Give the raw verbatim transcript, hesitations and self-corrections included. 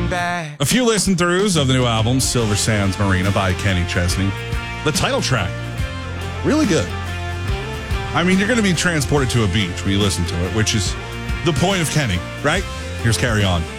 looking back. A few listen-throughs of the new album, Silver Sands Marina by Kenny Chesney. The title track, really good. I mean, you're going to be transported to a beach when you listen to it, which is the point of Kenny, right? Here's Carry On.